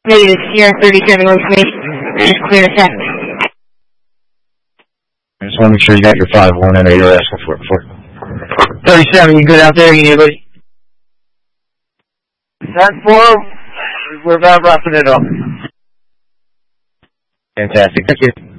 Negative, Sierra 37 goes to me. Clear to set. I just want to make sure you got your 5-1. I know you were asking for it before. 37, you good out there? You need anybody? 10-4, we're about wrapping it up. Fantastic. Thank you.